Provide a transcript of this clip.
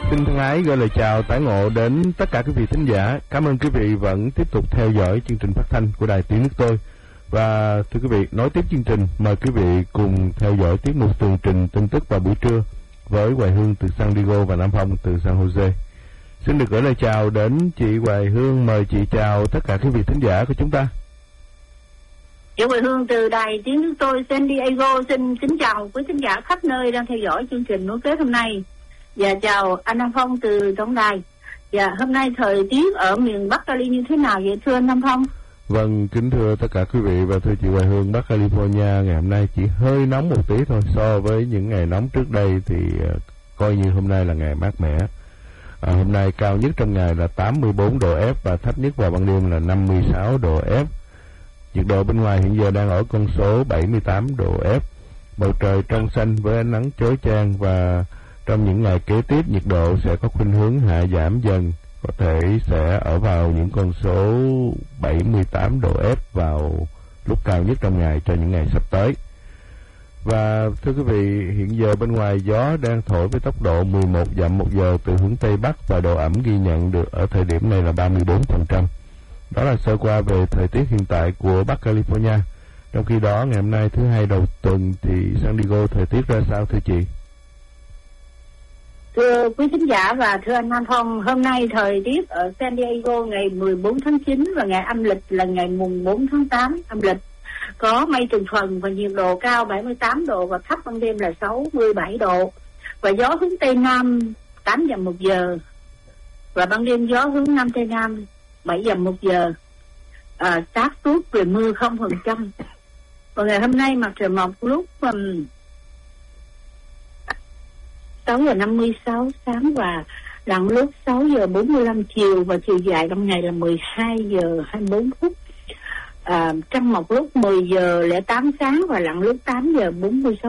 Xin thân ái gửi lời chào tái ngộ đến tất cả quý vị thính giả. Cảm ơn quý vị vẫn tiếp tục theo dõi chương trình phát thanh của Đài Tiếng Nước Tôi. Và thưa quý vị, nối tiếp chương trình, mời quý vị cùng theo dõi tiết mục tường trình tin tức vào buổi trưa với Hoài Hương từ San Diego và Nam Phong từ San Jose. Xin được gửi lời chào đến chị Hoài Hương. Mời chị chào tất cả quý vị thính giả của chúng ta. Chị Hoài Hương từ Đài Tiếng Nước Tôi San Diego xin kính chào quý thính giả khắp nơi đang theo dõi chương trình nối kết hôm nay. Và chào anh Nam Phong từ tổng đài. Và hôm nay thời tiết ở miền Bắc Cali như thế nào vậy thưa anh Nam Phong? Vâng, kính thưa tất cả quý vị và thưa chị Hoài Hương, Bắc California ngày hôm nay chỉ hơi nóng một tí thôi. So với những ngày nóng trước đây thì coi như hôm nay là ngày mát mẻ. Hôm nay cao nhất trong ngày là 84 độ F và thấp nhất vào ban đêm là 56 độ F. Nhiệt độ bên ngoài hiện giờ đang ở con số 78 độ F. Bầu trời trong xanh với ánh nắng chói chang, và trong những ngày kế tiếp nhiệt độ sẽ có khuynh hướng hạ giảm dần, có thể sẽ ở vào những con số 78 độ F vào lúc cao nhất trong ngày cho những ngày sắp tới. Và thưa quý vị, hiện giờ bên ngoài gió đang thổi với tốc độ 11 dặm một giờ từ hướng Tây Bắc và độ ẩm ghi nhận được ở thời điểm này là 34%. Đó là sơ qua về thời tiết hiện tại của Bắc California. Trong khi đó, ngày hôm nay thứ hai đầu tuần thì San Diego thời tiết ra sao thưa chị? Thưa quý thính giả và thưa anh Nam Phong, hôm nay thời tiết ở San Diego ngày 14 tháng 9 và ngày âm lịch là ngày mùng 4 tháng 8 âm lịch. Có mây từng phần và nhiệt độ cao 78 độ và thấp ban đêm là 67 độ. Và gió hướng Tây Nam 8 dặm một giờ. Và ban đêm gió hướng Nam Tây Nam 7 dặm một giờ. Xác suất về mưa 0%. Và ngày hôm nay mặt trời mọc lúc 6 giờ 56 sáng và lặn lúc 6 giờ 45 chiều, và chiều dài trong ngày là 12 giờ 24 phút. Trăng mọc lúc 10 giờ 08 sáng và lặn lúc 8 giờ 46